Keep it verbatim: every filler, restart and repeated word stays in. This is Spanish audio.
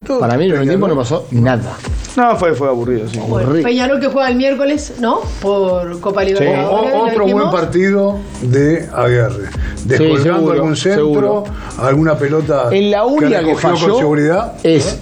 tiempo? Para mí en el primer tiempo no pasó nada. No, fue, fue aburrido, sí. Bueno, Peñarol que juega el miércoles, ¿no? Por Copa O- Libertadores. o- otro buen partido de Aguerre. Descolgando seguro, algún centro, seguro. alguna pelota En la única que recogió falló con seguridad. es